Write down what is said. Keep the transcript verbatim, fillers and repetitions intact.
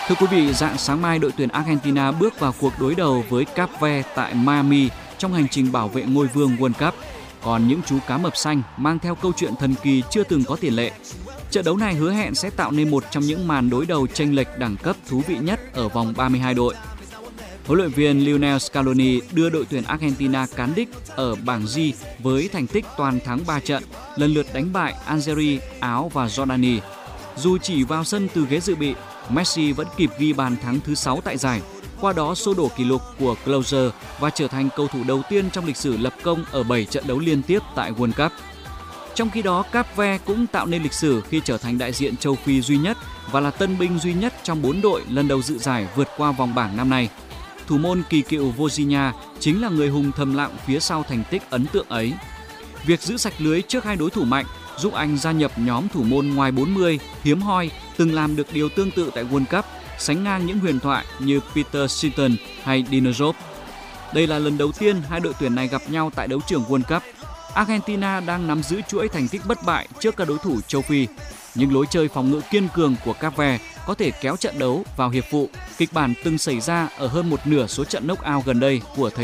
Thưa quý vị, rạng sáng mai đội tuyển Argentina bước vào cuộc đối đầu với Cape Verde tại Miami trong hành trình bảo vệ ngôi vương World Cup. Còn những chú cá mập xanh mang theo câu chuyện thần kỳ chưa từng có tiền lệ. Trận đấu này hứa hẹn sẽ tạo nên một trong những màn đối đầu chênh lệch đẳng cấp thú vị nhất ở vòng ba mươi hai đội. Huấn luyện viên Lionel Scaloni đưa đội tuyển Argentina cán đích ở bảng G với thành tích toàn thắng ba trận, lần lượt đánh bại Algeria, Áo và Jordani. Dù chỉ vào sân từ ghế dự bị, Messi vẫn kịp ghi bàn thắng thứ sáu tại giải, qua đó xô đổ kỷ lục của Closer và trở thành cầu thủ đầu tiên trong lịch sử lập công ở bảy trận đấu liên tiếp tại World Cup. Trong khi đó, Cape Verde cũng tạo nên lịch sử khi trở thành đại diện châu Phi duy nhất và là tân binh duy nhất trong bốn đội lần đầu dự giải vượt qua vòng bảng năm nay. Thủ môn kỳ cựu Vozinha chính là người hùng thầm lặng phía sau thành tích ấn tượng ấy. Việc giữ sạch lưới trước hai đối thủ mạnh giúp anh gia nhập nhóm thủ môn ngoài bốn mươi hiếm hoi từng làm được điều tương tự tại World Cup, sánh ngang những huyền thoại như Peter Shilton hay Dino Job. Đây là lần đầu tiên hai đội tuyển này gặp nhau tại đấu trường World Cup. Argentina đang nắm giữ chuỗi thành tích bất bại trước các đối thủ châu Phi, nhưng lối chơi phòng ngự kiên cường của Cape Verde có thể kéo trận đấu vào hiệp phụ, kịch bản từng xảy ra ở hơn một nửa số trận knock-out gần đây của thầy